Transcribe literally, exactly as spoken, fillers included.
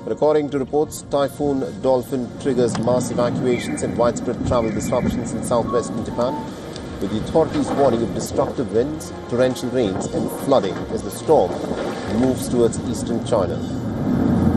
But according to reports, Typhoon Dolphin triggers mass evacuations and widespread travel disruptions in southwestern Japan, with the authorities warning of destructive winds, torrential rains and flooding as the storm moves towards eastern China.